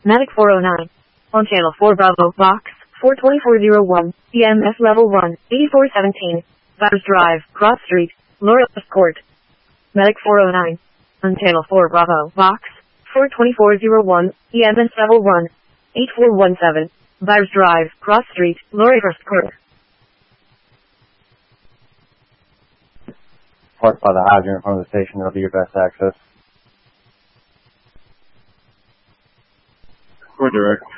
Medic 409. On channel 4 Bravo, box 42401, EMS level 1, 8417. Virus Drive, Cross Street, Laura Court. Medic 409. On channel 4 Bravo, box 42401, EMS level 1, 8417. Virus Drive, Cross Street, Laura Court. Park by the hydrant in front of the station, that'll be your best access. Court direct.